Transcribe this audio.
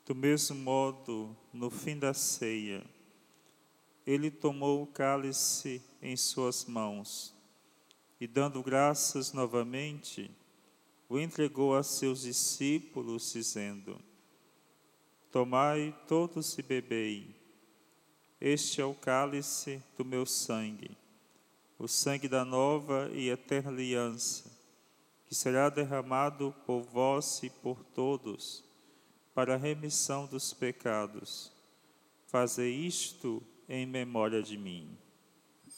Do mesmo modo, no fim da ceia, ele tomou o cálice em suas mãos e, dando graças novamente, o entregou a seus discípulos, dizendo: Tomai todos e bebei. Este é o cálice do meu sangue, o sangue da nova e eterna aliança, que será derramado por vós e por todos, para a remissão dos pecados. Fazei isto em memória de mim.